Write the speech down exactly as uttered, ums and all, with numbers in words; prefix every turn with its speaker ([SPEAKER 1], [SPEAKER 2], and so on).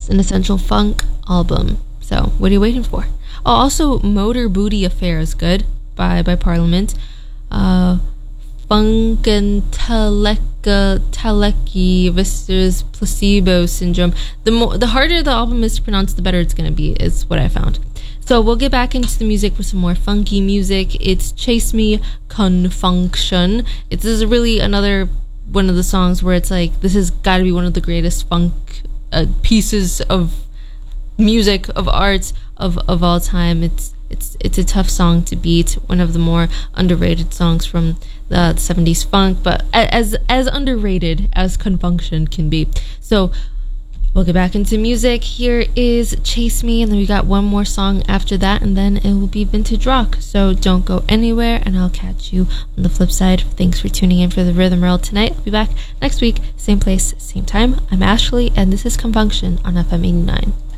[SPEAKER 1] It's an essential funk album. So what are you waiting for? Oh, also Motor Booty Affair is good by by Parliament. Uh, Funk and Teleka Teleki Vistas Placebo Syndrome. The more the harder the album is to pronounce, the better it's gonna be, is what I found. So we'll get back into the music with some more funky music. It's Chase Me Confunction. It's this is really another one of the songs where it's like, this has got to be one of the greatest funk uh, pieces of music, of art, of, of all time. It's it's it's a tough song to beat. One of the more underrated songs from the seventies funk, but as as underrated as Confunction can be. So we'll get back into music. Here is Chase Me, and then we got one more song after that, and then it will be vintage rock. So don't go anywhere, and I'll catch you on the flip side. Thanks for tuning in for the Rhythm World tonight. I'll be back next week, same place, same time. I'm Ashley, and this is Confunction on F M eighty-nine.